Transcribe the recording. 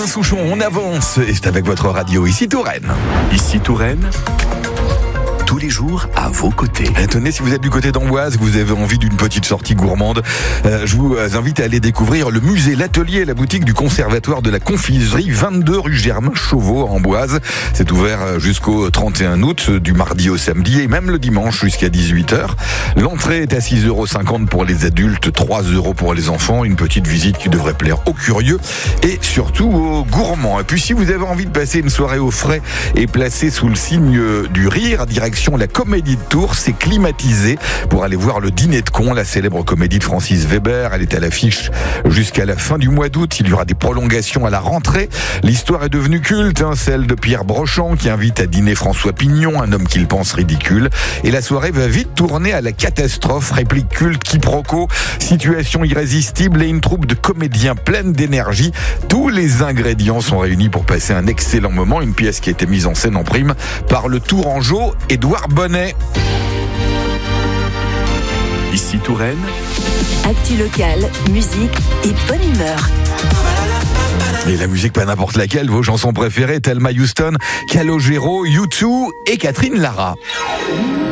Alain Souchon, on avance et c'est avec votre radio ici Touraine. Ici Touraine, tous les jours à vos côtés. Tenez, si vous êtes du côté d'Amboise, que vous avez envie d'une petite sortie gourmande, je vous invite à aller découvrir le musée, l'atelier et la boutique du conservatoire de la confiserie, 22 rue Germain Chauveau à Amboise. C'est ouvert jusqu'au 31 août, du mardi au samedi et même le dimanche jusqu'à 18h. L'entrée est à 6,50 € pour les adultes, 3 € pour les enfants. Une petite visite qui devrait plaire aux curieux et surtout aux gourmands. Et puis si vous avez envie de passer une soirée au frais et placée sous le signe du rire, à direction la Comédie de Tours, c'est climatisé pour aller voir le Dîner de cons, la célèbre comédie de Francis Weber. Elle est à l'affiche jusqu'à la fin du mois d'août. Il y aura des prolongations à la rentrée. L'histoire est devenue culte, celle de Pierre Brochand qui invite à dîner François Pignon, un homme qu'il pense ridicule. Et la soirée va vite tourner à la catastrophe. Réplique culte, quiproquo, situation irrésistible et une troupe de comédiens pleine d'énergie. Tous les ingrédients sont réunis pour passer un excellent moment. Une pièce qui a été mise en scène en prime par le Tourangeau Édouard Bonnet. Ici Touraine, Actu locale, musique et bonne humeur. Et la musique pas n'importe laquelle, vos chansons préférées, Thelma Houston, Calogero, U2 et Catherine Lara.